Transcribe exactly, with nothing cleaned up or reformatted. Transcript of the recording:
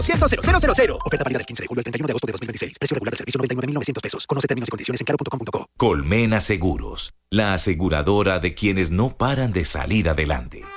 cien cero cero cero cero. Oferta válida del quince de julio al treinta y uno de agosto de dos mil veintiséis. Precio regular del servicio noventa y nueve mil novecientos pesos. Conoce términos y condiciones en claro punto com punto co. Colmena Seguros, la aseguradora de quienes no paran de salir adelante.